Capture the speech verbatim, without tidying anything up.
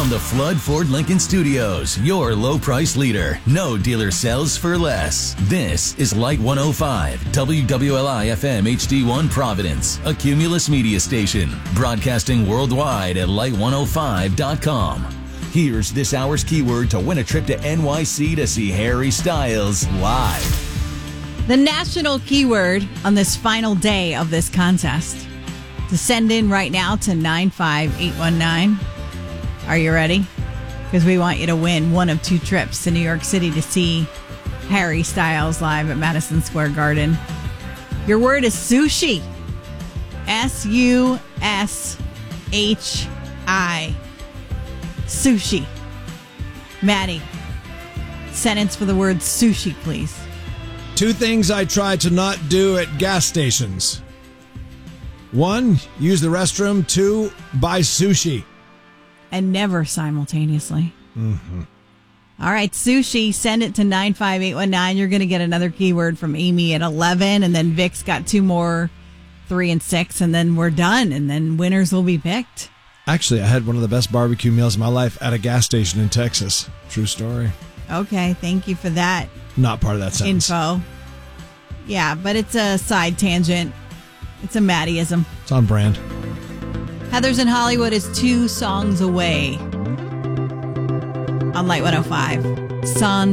From the Flood Ford Lincoln Studios, your low price leader. No dealer sells for less. This is Light one oh five, W W L I F M H D one Providence, a Cumulus media station. Broadcasting worldwide at light one oh five dot com. Here's this hour's keyword to win a trip to N Y C to see Harry Styles live. The national keyword on this final day of this contest. To send in right now to nine five eight one nine. Are you ready? Because we want you to win one of two trips to New York City to see Harry Styles live at Madison Square Garden. Your word is sushi. S U S H I. Sushi. Maddie, sentence for the word sushi, please. Two things I try to not do at gas stations. One, use the restroom. Two, buy sushi. And never simultaneously. Mm-hmm. All right, sushi, send it to nine five eight one nine. You're going to get another keyword from Amy at eleven, and then Vic's got two more, three and six, and then we're done, and then winners will be picked. Actually, I had one of the best barbecue meals of my life at a gas station in Texas. True story. Okay, thank you for that. Not part of that sentence. Info. Yeah, but it's a side tangent. It's a Maddieism. It's on brand. Heather's in Hollywood is two songs away on Light one oh five. Son